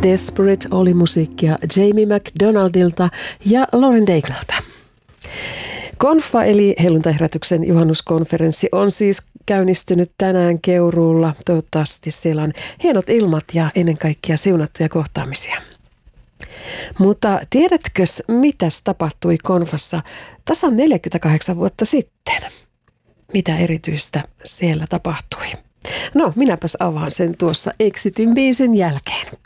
Desperate oli musiikkia Jamie McDonaldilta ja Lauren Daiglalta. Konfa eli Helluntai-herätyksen juhannuskonferenssi on siis käynnistynyt tänään Keuruulla. Toivottavasti siellä on hienot ilmat ja ennen kaikkea siunattuja kohtaamisia. Mutta tiedätkö, mitäs tapahtui Konfassa tasan 48 vuotta sitten? Mitä erityistä siellä tapahtui? No, minäpäs avaan sen tuossa Exitin biisin jälkeen.